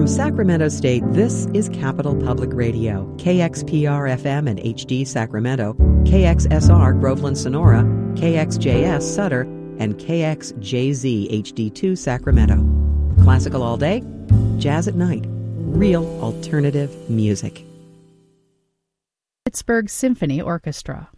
From Sacramento State, this is Capital Public Radio, KXPR-FM and HD Sacramento, KXSR Groveland Sonora, KXJS Sutter, and KXJZ HD2 Sacramento. Classical all day, jazz at night, real alternative music. Pittsburgh Symphony Orchestra.